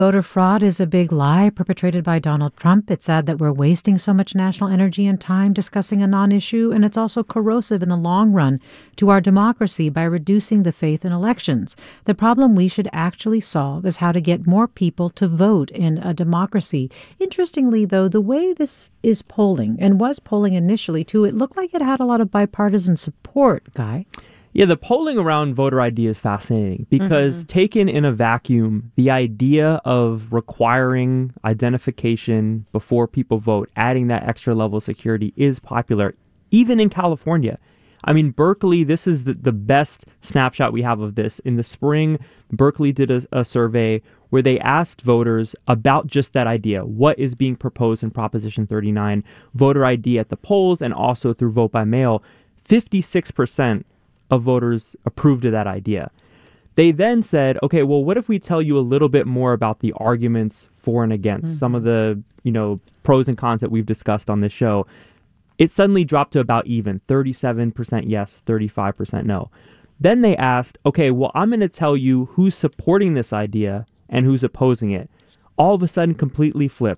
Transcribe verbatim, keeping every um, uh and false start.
Voter fraud is a big lie perpetrated by Donald Trump. It's sad that we're wasting so much national energy and time discussing a non issue, and it's also corrosive in the long run to our democracy by reducing the faith in elections. The problem we should actually solve is how to get more people to vote in a democracy. Interestingly, though, the way this is polling, and was polling initially too, it looked like it had a lot of bipartisan support, Guy. Yeah, the polling around voter I D is fascinating because mm-hmm. taken in a vacuum, the idea of requiring identification before people vote, adding that extra level of security is popular, even in California. I mean, Berkeley, this is the, the best snapshot we have of this. In the spring, Berkeley did a, a survey where they asked voters about just that idea. What is being proposed in Proposition thirty-nine, voter I D at the polls and also through vote by mail? fifty-six percent of voters approved of that idea. They then said, okay, well, what if we tell you a little bit more about the arguments for and against, mm-hmm. some of the, you know, pros and cons that we've discussed on this show? It suddenly dropped to about even, thirty-seven percent yes, thirty-five percent no. Then they asked, okay, well, I'm going to tell you who's supporting this idea and who's opposing it. All of a sudden, completely flipped.